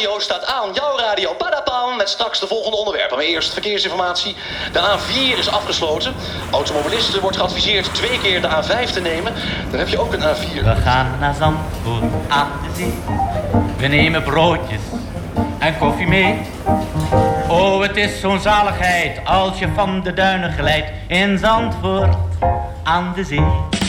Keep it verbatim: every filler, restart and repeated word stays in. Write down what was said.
radio staat aan. Jouw radio, padapam, met straks de volgende onderwerpen. Maar eerst verkeersinformatie. De A vier is afgesloten. Automobilisten wordt geadviseerd twee keer de A vijf te nemen. Dan heb je ook een A vier. We gaan naar Zandvoort aan de zee. We nemen broodjes en koffie mee. Oh, het is zo'n zaligheid als je van de duinen glijdt in Zandvoort aan de zee.